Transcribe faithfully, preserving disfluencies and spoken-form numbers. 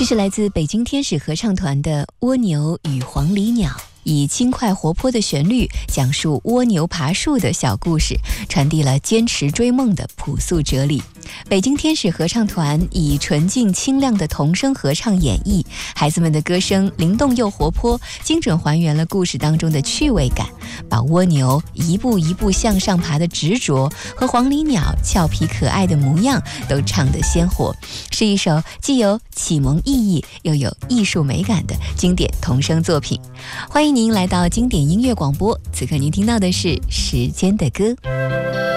是来自北京天使合唱团的《蜗牛与黄鹂鸟》，以轻快活泼的旋律讲述蜗牛爬树的小故事，传递了坚持追梦的朴素哲理。北京天使合唱团以纯净清亮的童声合唱演绎，孩子们的歌声灵动又活泼，精准还原了故事当中的趣味感，把蜗牛一步一步向上爬的执着和黄鹂鸟俏皮可爱的模样都唱得鲜活，是一首既有启蒙意义又有艺术美感的经典童声作品。欢迎您来到经典音乐广播，此刻您听到的是时间的歌。